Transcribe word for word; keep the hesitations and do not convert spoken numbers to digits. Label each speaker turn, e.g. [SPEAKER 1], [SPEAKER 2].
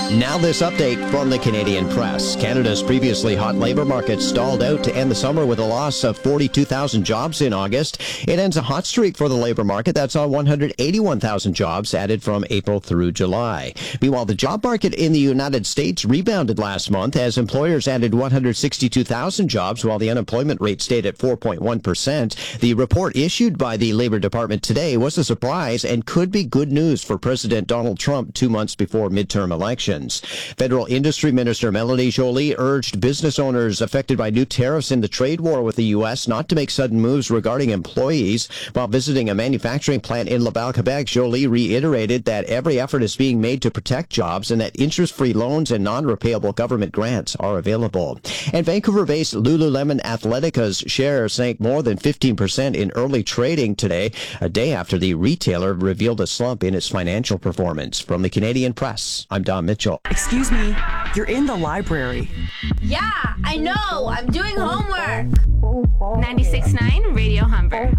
[SPEAKER 1] Now this update from the Canadian Press. Canada's previously hot labor market stalled out to end the summer with a loss of forty-two thousand jobs in August. It ends a hot streak for the labor market that saw one hundred eighty-one thousand jobs added from April through July. Meanwhile, the job market in the United States rebounded last month as employers added one hundred sixty-two thousand jobs while the unemployment rate stayed at four point one percent. The report issued by the Labor Department today was a surprise and could be good news for President Donald Trump two months before midterm elections. Federal Industry Minister Melanie Joly urged business owners affected by new tariffs in the trade war with the U S not to make sudden moves regarding employees. While visiting a manufacturing plant in Laval, Quebec, Joly reiterated that every effort is being made to protect jobs and that interest-free loans and non-repayable government grants are available. And Vancouver-based Lululemon Athletica's share sank more than fifteen percent in early trading today, a day after the retailer revealed a slump in its financial performance. From the Canadian Press, I'm Don Mitchell.
[SPEAKER 2] Excuse me, you're in the library.
[SPEAKER 3] Yeah, I know. I'm doing homework.
[SPEAKER 4] ninety-six point nine Radio Humber.